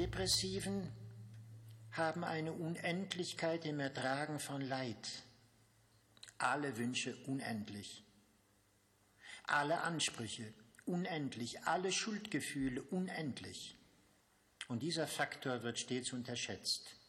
Depressiven haben eine Unendlichkeit im Ertragen von Leid. Alle Wünsche unendlich, alle Ansprüche unendlich, alle Schuldgefühle unendlich. Und dieser Faktor wird stets unterschätzt.